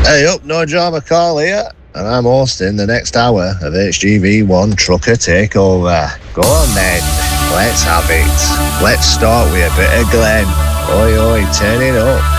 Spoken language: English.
Hey up, No Drama Call here, and I'm hosting the next hour of HGV1 Trucker Takeover. Go on then, let's have it. Let's start with a bit of Glenn. Oi oi, turn it up.